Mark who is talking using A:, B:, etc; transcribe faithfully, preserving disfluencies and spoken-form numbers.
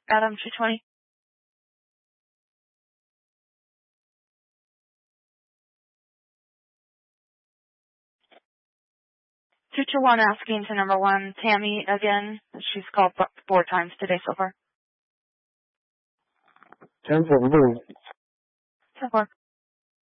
A: Adam two twenty. two two one asking to number one, Tammy again. She's called four times today so far.
B: ten four, moving.
A: ten four.